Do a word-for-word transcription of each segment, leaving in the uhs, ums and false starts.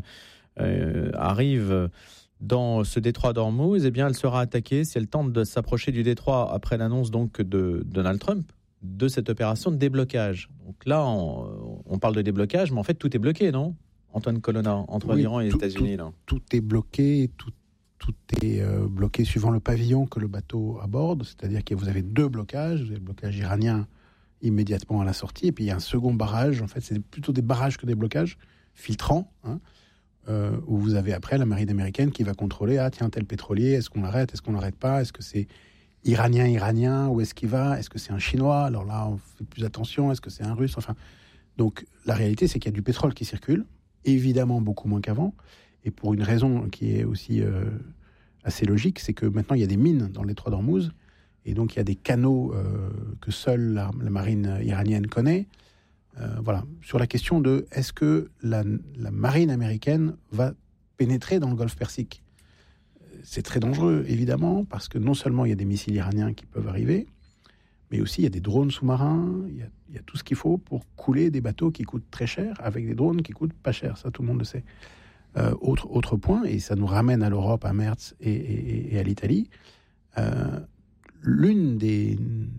euh, arrive dans ce détroit d'Ormuz, eh bien, elle sera attaquée si elle tente de s'approcher du détroit après l'annonce donc de Donald Trump de cette opération de déblocage. Donc là, on, on parle de déblocage, mais en fait, tout est bloqué, non, Antoine Colonna, entre oui, l'Iran et les tout, États-Unis tout, là. Tout est bloqué, tout, tout est euh, bloqué suivant le pavillon que le bateau aborde, c'est-à-dire que vous avez deux blocages, vous avez le blocage iranien immédiatement à la sortie, et puis il y a un second barrage, en fait, c'est plutôt des barrages que des blocages filtrants, hein, euh, où vous avez après la marine américaine qui va contrôler, ah tiens, tel pétrolier, est-ce qu'on l'arrête, est-ce qu'on l'arrête pas, est-ce que c'est iranien, iranien, où est-ce qu'il va, est-ce que c'est un chinois, alors là on fait plus attention, est-ce que c'est un russe, enfin, donc la réalité c'est qu'il y a du pétrole qui circule, évidemment beaucoup moins qu'avant, et pour une raison qui est aussi euh, assez logique, c'est que maintenant il y a des mines dans le détroit d'Ormuz, et donc il y a des canaux euh, que seule la, la marine iranienne connaît. Euh, voilà. Sur la question de est-ce que la, la marine américaine va pénétrer dans le golfe Persique, c'est très dangereux, évidemment, parce que non seulement il y a des missiles iraniens qui peuvent arriver, mais aussi il y a des drones sous-marins, il y a, il y a tout ce qu'il faut pour couler des bateaux qui coûtent très cher, avec des drones qui coûtent pas cher, ça tout le monde le sait. Euh, autre, autre point, et ça nous ramène à l'Europe, à Merz et, et, et à l'Italie, euh, l'une des,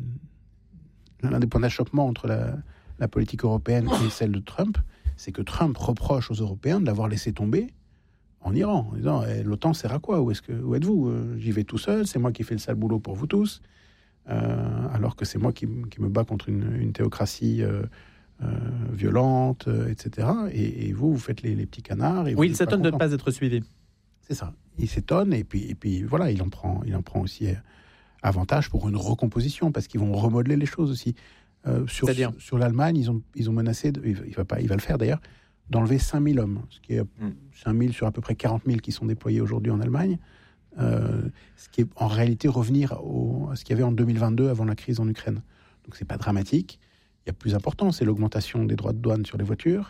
l'un des points d'achoppement entre la, la politique européenne et celle de Trump, c'est que Trump reproche aux Européens de l'avoir laissé tomber en Iran, en disant eh, l'OTAN sert à quoi, où, est-ce que, où êtes-vous, j'y vais tout seul, c'est moi qui fais le sale boulot pour vous tous, euh, alors que c'est moi qui, qui me bats contre une, une théocratie euh, euh, violente, euh, et cetera. Et, et vous, vous faites les, les petits canards. Et oui, il s'étonne de ne pas être suivi. C'est ça, il s'étonne, et puis, et puis voilà, il en prend, il en prend aussi avantage pour une recomposition, parce qu'ils vont remodeler les choses aussi. Euh, sur, sur, sur l'Allemagne, ils ont, ils ont menacé, de, il, va pas, il va le faire d'ailleurs, d'enlever cinq mille hommes, ce qui est mm. cinq mille sur à peu près quarante mille qui sont déployés aujourd'hui en Allemagne, euh, ce qui est en réalité revenir au, à ce qu'il y avait en deux mille vingt-deux avant la crise en Ukraine. Donc c'est pas dramatique. Il y a plus important, c'est l'augmentation des droits de douane sur les voitures.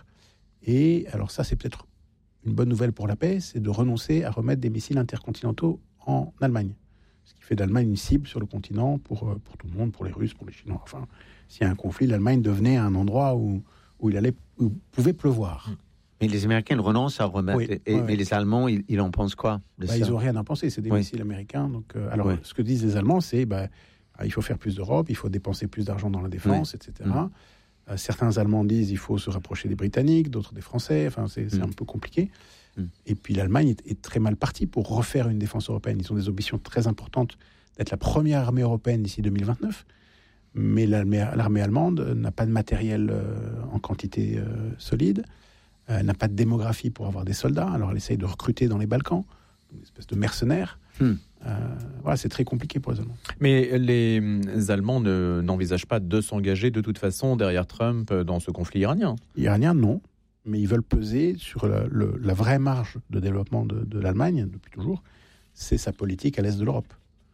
Et alors ça, c'est peut-être une bonne nouvelle pour la paix, c'est de renoncer à remettre des missiles intercontinentaux en Allemagne. Ce qui fait d'Allemagne une cible sur le continent pour, pour tout le monde, pour les Russes, pour les Chinois. Enfin, s'il y a un conflit, l'Allemagne devenait un endroit où, où il allait, où pouvait pleuvoir. Mais les Américains renoncent à remettre. Oui, et, ouais, mais ouais. les Allemands, ils, ils en pensent quoi de bah, ça? Ils n'ont rien à penser, c'est des oui. missiles américains. Donc, euh, alors, oui. ce que disent les Allemands, c'est bah, il faut faire plus d'Europe, il faut dépenser plus d'argent dans la défense, oui. et cetera. Mmh. Euh, certains Allemands disent il faut se rapprocher des Britanniques, d'autres des Français. Enfin, c'est, c'est mmh. un peu compliqué. Mmh. Et puis l'Allemagne est, est très mal partie pour refaire une défense européenne. Ils ont des ambitions très importantes d'être la première armée européenne d'ici deux mille vingt-neuf. Mais l'armée, l'armée allemande n'a pas de matériel euh, en quantité euh, solide. Elle euh, n'a pas de démographie pour avoir des soldats. Alors elle essaye de recruter dans les Balkans, une espèce de mercenaires. Hmm. Euh, voilà, c'est très compliqué pour les Allemands. Mais les Allemands ne, n'envisagent pas de s'engager de toute façon derrière Trump dans ce conflit iranien. Iranien, non. Mais ils veulent peser sur la, le, la vraie marge de développement de, de l'Allemagne, depuis toujours. C'est sa politique à l'est de l'Europe.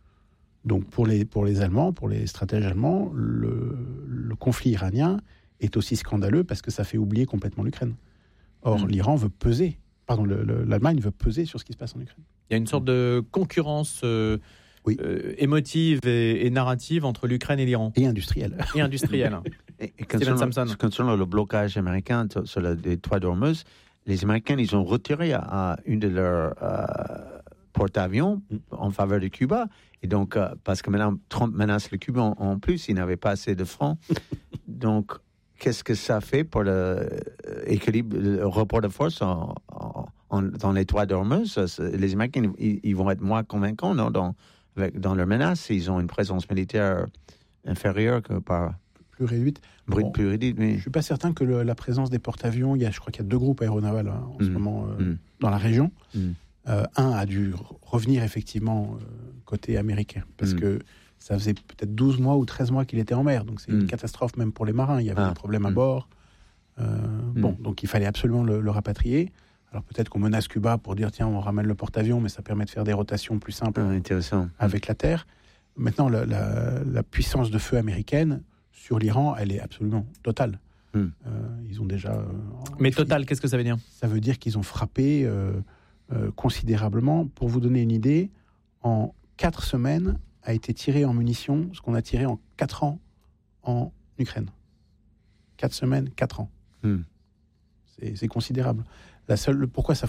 Donc pour les, pour les Allemands, pour les stratèges allemands, le, le conflit iranien est aussi scandaleux parce que ça fait oublier complètement l'Ukraine. Or, mmh. l'Iran veut peser, pardon, le, le, l'Allemagne veut peser sur ce qui se passe en Ukraine. Il y a une sorte de concurrence euh, oui. euh, émotive et, et narrative entre l'Ukraine et l'Iran. Et industrielle. Et industrielle. et, et concernant, concernant le blocage américain sur le détroit d'Ormuz, les Américains, ils ont retiré à, à une de leurs euh, porte-avions mmh. en faveur de Cuba. Et donc, euh, parce que maintenant, Trump menace le Cuba en, en plus, il n'avait pas assez de francs. Donc, qu'est-ce que ça fait pour l'équilibre, le, le rapport de force en, en, en, dans les détroit d'Ormuz? Les Américains, ils, ils vont être moins convaincants, non, dans, avec, dans leur menace. Ils ont une présence militaire inférieure que par... Plus réduite. Bon, plus réduite, mais... Je ne suis pas certain que le, la présence des porte-avions, il y a, je crois qu'il y a deux groupes aéronavals hein, en mmh. ce moment euh, mmh. dans la région. Mmh. Euh, un a dû revenir effectivement euh, côté américain, parce mmh. que ça faisait peut-être douze mois ou treize mois qu'il était en mer, donc c'est mmh. une catastrophe même pour les marins, il y avait ah. des problèmes à mmh. bord. Euh, mmh. Bon, donc il fallait absolument le, le rapatrier. Alors peut-être qu'on menace Cuba pour dire tiens, on ramène le porte-avions, mais ça permet de faire des rotations plus simples ah, intéressant. avec mmh. la terre. Maintenant, la, la, la puissance de feu américaine sur l'Iran, elle est absolument totale. Mmh. Euh, ils ont déjà... Euh, mais totale, qu'est-ce que ça veut dire? Ça veut dire qu'ils ont frappé... Euh, Euh, considérablement. Pour vous donner une idée, en quatre semaines a été tiré en munitions ce qu'on a tiré en quatre ans en Ukraine. Quatre semaines, quatre ans. Mm. C'est, c'est considérable. La seule, pourquoi ça